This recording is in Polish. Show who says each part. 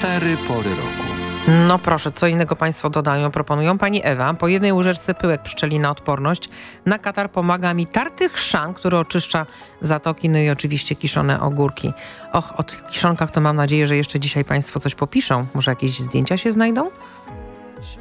Speaker 1: 4 pory roku.
Speaker 2: No proszę, co innego Państwo dodają, proponują. Pani Ewa, po jednej łyżeczce pyłek pszczeli na odporność. Na katar pomaga mi tarty chrzan, który oczyszcza zatoki, no i oczywiście kiszone ogórki. Och, o tych kiszonkach to mam nadzieję, że jeszcze dzisiaj Państwo coś popiszą. Może jakieś zdjęcia się znajdą?